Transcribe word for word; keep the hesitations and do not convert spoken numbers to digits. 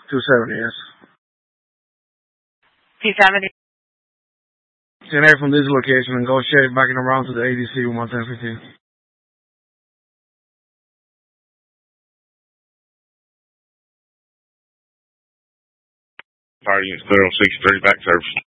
two seventy, yes. two seventy. ten A from this location and go straight backing around to the A D C with my ten fifteen. Fire unit zero six three back service.